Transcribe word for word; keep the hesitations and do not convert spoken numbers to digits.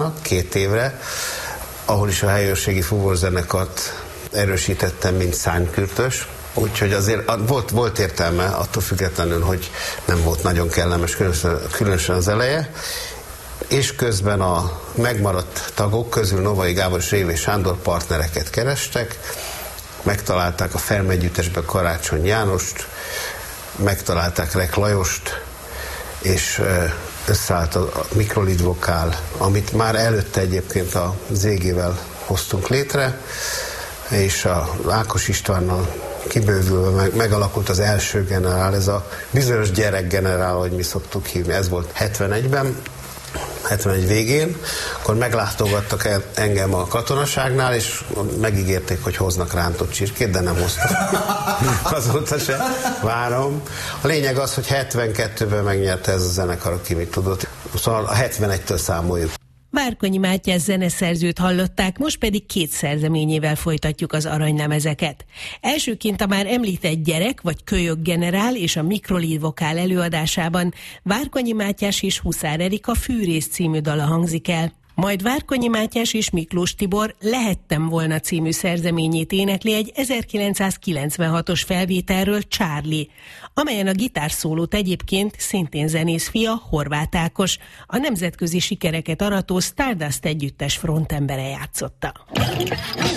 Zsuzsának két évre, ahol is a helyőrségi fuvolzenekart erősítettem, mint szánykürtös. Úgyhogy azért volt, volt értelme, attól függetlenül, hogy nem volt nagyon kellemes, különösen, különösen az eleje. És közben a megmaradt tagok közül Novai Gábor és Révé Sándor partnereket kerestek, megtalálták a Felmegyüttesbe Karácsony Jánost, megtalálták Rek Lajost, és összeállt a mikrolid vokál, amit már előtte egyébként a Zégével hoztunk létre, és a Ákos Istvánnal kibővülve meg, megalakult az első generál, ez a bizonyos gyerekgenerál, ahogy mi szoktuk hívni, ez volt hetvenegyben, hetvenegy végén, akkor meglátogattak el engem a katonaságnál, és megígérték, hogy hoznak rántott csirkét, de nem hoztak. Azóta se várom. A lényeg az, hogy hetvenkettőben megnyerte ez a zenekar, aki mit tudott. Szóval a hetvenegytől számoljuk. Várkonyi Mátyás zeneszerzőt hallották, most pedig két szerzeményével folytatjuk az aranylemezeket. Elsőként a már említett Gyerek vagy Kölyök generál és a mikrolid vokál előadásában Várkonyi Mátyás és Huszár Erika Fűrész című dala hangzik el. Majd Várkonyi Mátyás és Miklós Tibor Lehettem volna című szerzeményét énekli egy ezerkilencszázkilencvenhatos felvételről, Charlie, amelyen a gitárszólót egyébként szintén zenész fia, Horváth Ákos, a nemzetközi sikereket arató Stardust együttes frontembere játszotta.